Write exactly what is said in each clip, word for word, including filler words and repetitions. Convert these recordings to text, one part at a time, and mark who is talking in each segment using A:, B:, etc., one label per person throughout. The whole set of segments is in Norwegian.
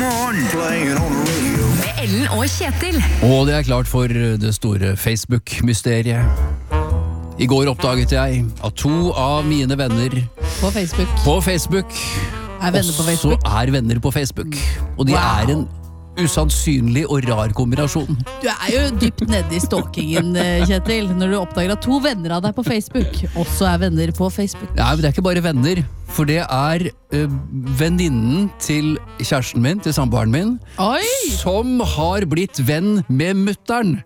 A: morgen. Playing on the radio.
B: Med Ellen og Kjetil.
C: Og det er klart for det store Facebook-mysteriet. I går oppdaget jeg at to av mine venner
D: På Facebook
C: på Facebook
D: Er venner på Facebook
C: også er venner på Facebook. Og de
D: Wow.
C: er en usannsynlig og rar kombinasjon.
D: Du er jo dypt nede i stalkingen, Kjetil, når du oppdager at to venner av deg på Facebook også er venner på Facebook.
C: Nei, men det er ikke bare venner, for det er uh, venninnen til kjæresten min, til samboeren min,
D: Oi!
C: som har blitt venn med mutteren.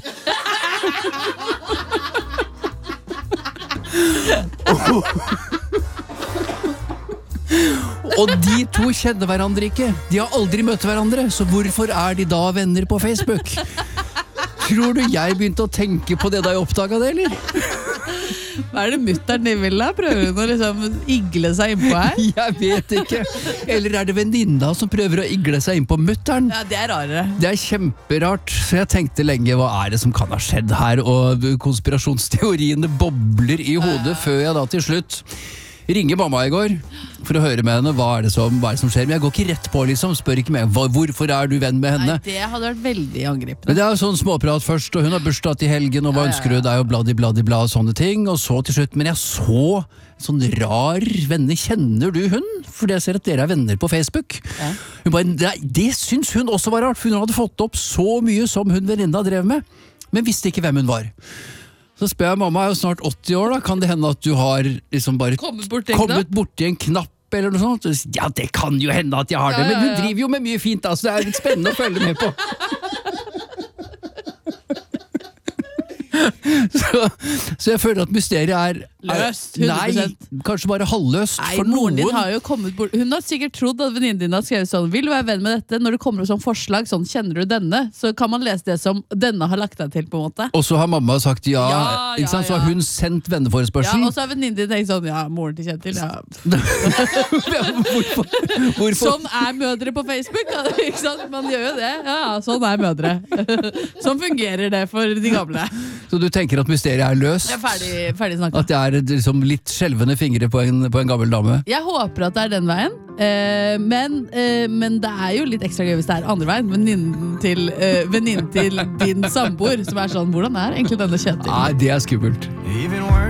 C: Og de to kjenner hverandre ikke. De har aldri møtt hverandre, så hvorfor er de da venner på Facebook? Tror du jeg begynte å tenke på det da jeg oppdaget det, eller?
D: Hva er det mutteren de vil da? Prøver hun å liksom igle seg innpå her?
C: Jeg vet ikke. Eller er det venninna som prøver å igle seg inn på mutteren?
D: Ja, det er rarere.
C: Det er kjemperart, så jeg tenkte lenge, hva er det som kan ha skjedd her? Og konspirasjonsteoriene bobler i hodet før jeg da til slutt ringer mamma i går for å høre med henne hva er det som, hva er det som skjer. Men jeg går ikke rett på, liksom, spør ikke meg hva, hvorfor er du venn med henne.
D: Nei, det hadde vært veldig angripende.
C: Men det er jo sånn småprat først, og hun har bursdag til helgen, og hva ønsker du deg, og bladi bladi bla, og sånne ting, og så til slutt, men jeg så sånn rar venner, kjenner du hun? For jeg ser at dere er venner på Facebook.
D: Ja.
C: Hun bare, det, det syns hun også var rart, for hun hadde fått opp så mye som hun venninna drev med, men visste ikke hvem hun var. Så spør jeg, mamma er jo snart åtti år da, kan det hende at du har liksom bare
D: Kommet borti en
C: kommet borti en knapp eller noe sånt? Ja, det kan jo hende at jeg har det,
D: Ja, ja,
C: men hun
D: ja.
C: driver jo med mye fint da, så det er litt spennende å følge med på. Så, så jeg føler at mysteriet er, er
D: Løst, hundre prosent.
C: Nei, kanskje bare halvløst
D: Nei,
C: for
D: moren din
C: noen.
D: har jo kommet bort. Hun har sikkert trodd at venninnen din har skrevet sånn: vil du være venn med dette? Når det kommer sånn forslag, sånn kjenner du denne, så kan man lese det som denne har lagt deg til, på en måte.
C: Og så har mamma sagt ja,
D: Ja,
C: ikke sant?
D: ja,
C: Så
D: ja.
C: har hun sendt
D: Ja,
C: venneforespørsel.
D: og så har venninnen din tenkt sånn: ja, moren til Kjetil, ja.
C: Hvorfor? Hvorfor?
D: Sånn er mødre på Facebook, ja, ikke sant? Man gjør jo det. Ja, sånn er mødre. Sånn fungerer det for de gamle.
C: Så du tenker at mysteriet er løst?
D: Jeg er ferdig, ferdig snakket.
C: At det er liksom litt skjelvende fingre på en, på en gammel dame?
D: Jeg håper at det er den veien, eh, men, eh, men det er jo litt ekstra gøy hvis det er andre veien. Venninnen til, eh, venninnen til din samboer, som er sånn: hvordan er egentlig denne Kjetil?
C: Nei, det er skummelt.
A: Even worse.